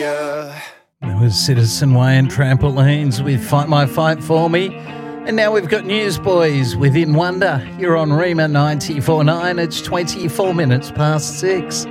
There was Citizen Wayne Trampolines with Fight My Fight For Me. And now we've got Newsboys with In Wonder. You're on Rima 94.9. It's 24 minutes past 6.